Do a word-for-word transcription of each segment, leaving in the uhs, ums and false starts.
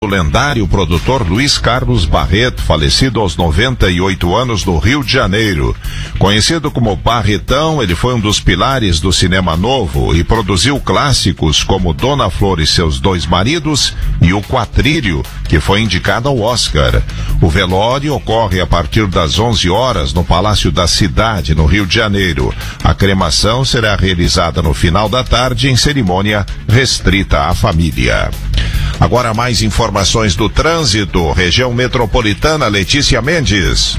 lendário produtor Luiz Carlos Barreto, falecido aos noventa e oito anos, no Rio de Janeiro. Conhecido como Barretão, ele foi um dos pilares do cinema novo e produziu clássicos como Dona Flor e seus dois maridos e O Quatrilho, que foi indicado ao Oscar. O velório ocorre a partir das onze horas no Palácio da Cidade, no Rio de Janeiro. A cremação será realizada no final da tarde em cerimônia restrita à família. Agora mais informações do trânsito. Região metropolitana, Letícia Mendes.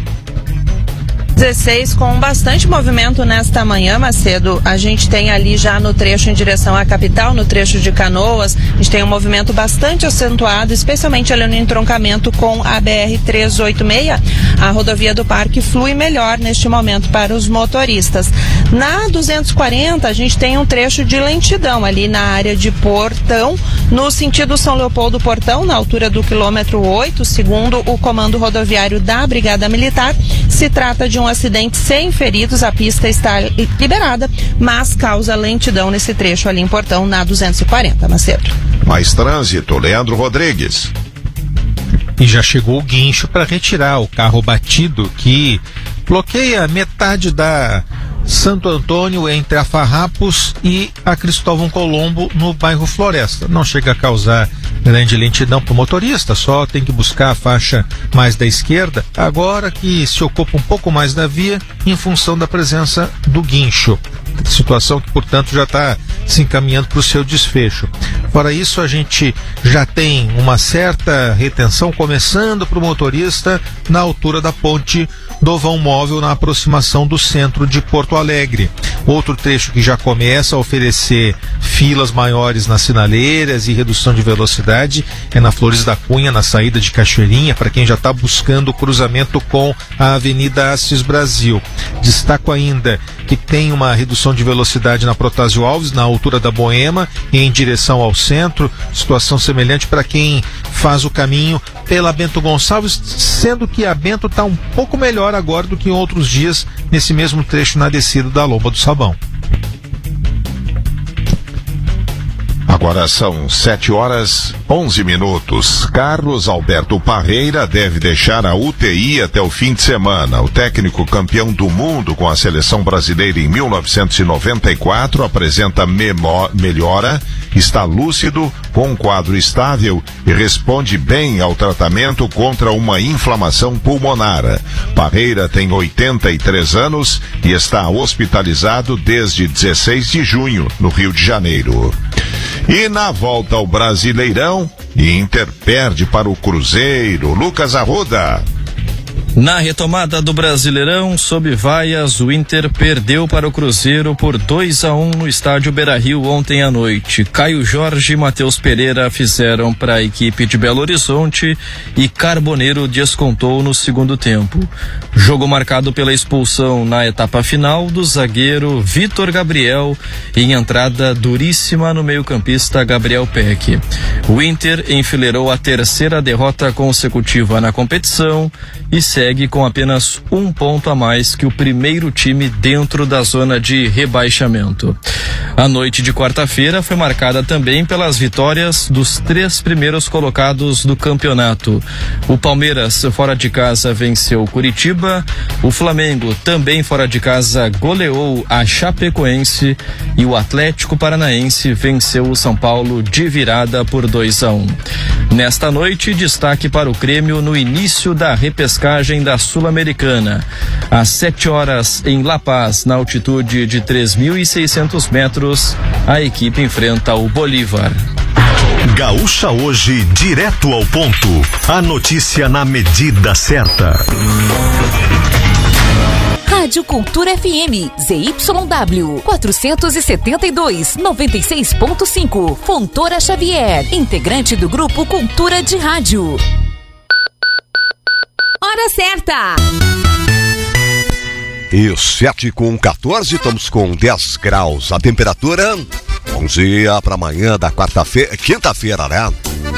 dezesseis, com bastante movimento nesta manhã, Macedo. A gente tem ali já no trecho em direção à capital, no trecho de Canoas, a gente tem um movimento bastante acentuado, especialmente ali no entroncamento com a B R trezentos e oitenta e seis. A rodovia do Parque flui melhor neste momento para os motoristas. Na duzentos e quarenta, a gente tem um trecho de lentidão ali na área de Portão, no sentido São Leopoldo Portão, na altura do quilômetro oito, segundo o comando rodoviário da Brigada Militar. Se trata de um acidente sem feridos, a pista está liberada, mas causa lentidão nesse trecho ali em Portão, na duzentos e quarenta, Macedo. Mais trânsito, Leandro Rodrigues. E já chegou o guincho para retirar o carro batido que bloqueia metade da Santo Antônio entre a Farrapos e a Cristóvão Colombo, no bairro Floresta. Não chega a causar grande lentidão para o motorista, só tem que buscar a faixa mais da esquerda, agora que se ocupa um pouco mais da via em função da presença do guincho. Situação que, portanto, já está se encaminhando para o seu desfecho. Fora isso, a gente já tem uma certa retenção começando para o motorista na altura da ponte do Vão Móvel, na aproximação do centro de Porto Alegre. Outro trecho que já começa a oferecer filas maiores nas sinaleiras e redução de velocidade é na Flores da Cunha, na saída de Cachoeirinha, para quem já está buscando o cruzamento com a Avenida Assis Brasil. Destaco ainda que tem uma redução de velocidade na Protásio Alves, na altura da Boema, em direção ao centro, situação semelhante para quem faz o caminho pela Bento Gonçalves, sendo que a Bento está um pouco melhor agora do que em outros dias, nesse mesmo trecho na descida da Lomba do Sabão. Agora são sete horas onze minutos. Carlos Alberto Parreira deve deixar a U T I até o fim de semana. O técnico campeão do mundo com a seleção brasileira em mil novecentos e noventa e quatro apresenta melhora, está lúcido, com um quadro estável e responde bem ao tratamento contra uma inflamação pulmonar. Parreira tem oitenta e três anos e está hospitalizado desde dezesseis de junho, no Rio de Janeiro. E na volta ao Brasileirão, Inter perde para o Cruzeiro. Lucas Arruda. Na retomada do Brasileirão, sob vaias, o Inter perdeu para o Cruzeiro por dois a um no estádio Beira-Rio ontem à noite. Caio Jorge e Matheus Pereira fizeram para a equipe de Belo Horizonte e Carboneiro descontou no segundo tempo. Jogo marcado pela expulsão na etapa final do zagueiro Vitor Gabriel, em entrada duríssima no meio-campista Gabriel Peck. O Inter enfileirou a terceira derrota consecutiva na competição e segue com apenas um ponto a mais que o primeiro time dentro da zona de rebaixamento. A noite de quarta-feira foi marcada também pelas vitórias dos três primeiros colocados do campeonato. O Palmeiras, fora de casa, venceu o Curitiba, o Flamengo, também fora de casa, goleou a Chapecoense e o Atlético Paranaense venceu o São Paulo de virada por dois a um. Nesta noite, destaque para o Grêmio no início da repescagem da Sul-Americana. Às sete horas em La Paz, na altitude de três mil e seiscentos metros, a equipe enfrenta o Bolívar. Gaúcha Hoje, direto ao ponto. A notícia na medida certa. Rádio Cultura F M, Z Y W, quatrocentos e setenta e dois, noventa e seis ponto cinco, Fontoura Xavier, integrante do grupo Cultura de Rádio. Hora certa! E sete com quatorze, estamos com dez graus. A temperatura, bom dia para amanhã da quarta-feira, quinta-feira, né?